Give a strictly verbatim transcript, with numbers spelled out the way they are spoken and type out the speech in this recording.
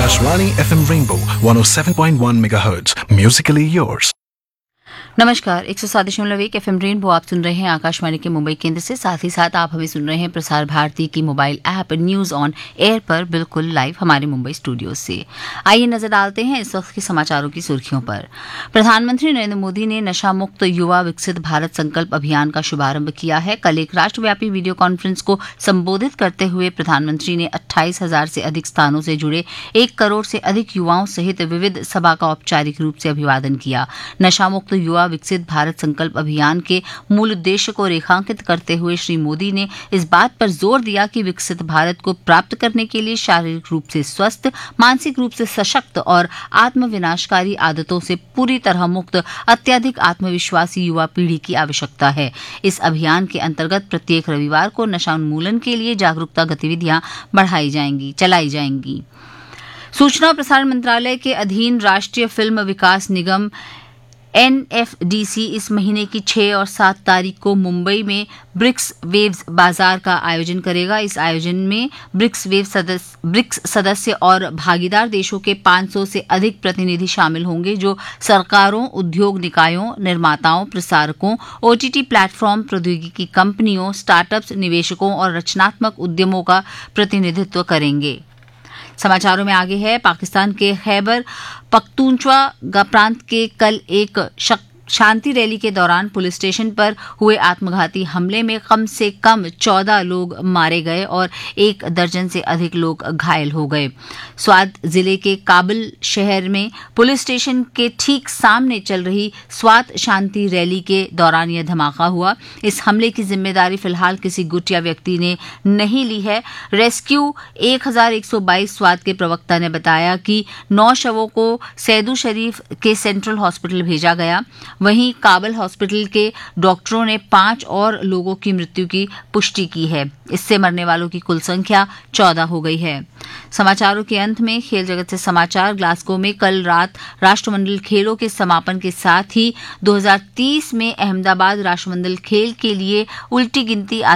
Akashvani F M Rainbow one oh seven point one megahertz. Musically yours. नमस्कार, एक सौ सात दशमलव एक एफ एम रेनबो आप सुन रहे हैं आकाशवाणी के मुंबई केंद्र से। साथ ही साथ आप हमें सुन रहे हैं प्रसार भारती की mobile app news on air पर बिल्कुल लाइव हमारे मुंबई स्टूडियो से। आइए नजर डालते हैं इस वक्त के समाचारों की सुर्खियों पर। प्रधानमंत्री नरेंद्र मोदी ने नशा मुक्त युवा विकसित भारत संकल्प अभियान का शुभारंभ किया है। कल एक राष्ट्रव्यापी वीडियो कॉन्फ्रेंस को संबोधित करते हुए प्रधानमंत्री ने अट्ठाईस हजार से अधिक स्थानों से जुड़े एक करोड़ से अधिक युवाओं सहित विविध सभा का औपचारिक रूप से अभिवादन किया। नशा मुक्त युवा विकसित भारत संकल्प अभियान के मूल उद्देश्य को रेखांकित करते हुए श्री मोदी ने इस बात पर जोर दिया कि विकसित भारत को प्राप्त करने के लिए शारीरिक रूप से स्वस्थ, मानसिक रूप से सशक्त और आत्मविनाशकारी आदतों से पूरी तरह मुक्त अत्यधिक आत्मविश्वासी युवा पीढ़ी की आवश्यकता है। इस अभियान के अंतर्गत प्रत्येक रविवार को नशा उन्मूलन के लिए जागरूकता गतिविधियां बढ़ाई जाएंगी चलाई जाएंगी। सूचना और प्रसारण मंत्रालय के अधीन राष्ट्रीय फिल्म विकास निगम एन एफ डी सी इस महीने की छह और सात तारीख को मुंबई में ब्रिक्स वेव्स बाजार का आयोजन करेगा। इस आयोजन में ब्रिक्स वेव सदस्य ब्रिक्स सदस्य और भागीदार देशों के पांच सौ से अधिक प्रतिनिधि शामिल होंगे, जो सरकारों, उद्योग निकायों, निर्माताओं, प्रसारकों, ओ टी टी प्लेटफॉर्म, प्रौद्योगिकी कंपनियों, स्टार्टअप्स, निवेशकों और रचनात्मक उद्यमों का प्रतिनिधित्व करेंगे। समाचारों में आगे है, पाकिस्तान के खैबर पख्तूनख्वा प्रांत के कल एक शांति रैली के दौरान पुलिस स्टेशन पर हुए आत्मघाती हमले में कम से कम चौदह लोग मारे गए और एक दर्जन से अधिक लोग घायल हो गए। स्वात जिले के काबिल शहर में पुलिस स्टेशन के ठीक सामने चल रही स्वात शांति रैली के दौरान यह धमाका हुआ। इस हमले की जिम्मेदारी फिलहाल किसी गुट या व्यक्ति ने नहीं ली है। रेस्क्यू एक हजार एक सौ बाईस स्वात के प्रवक्ता ने बताया कि नौ शवों को सैदू शरीफ के सेंट्रल हॉस्पिटल भेजा गया। वहीं काबल हॉस्पिटल के डॉक्टरों ने पांच और लोगों की मृत्यु की पुष्टि की है। इससे मरने वालों की कुल संख्या चौदह हो गई है। समाचारों के अंत में खेल जगत से समाचार। ग्लासगो में कल रात राष्ट्रमंडल खेलों के समापन के साथ ही दो हजार तीस में अहमदाबाद राष्ट्रमंडल खेल के लिए उल्टी गिनती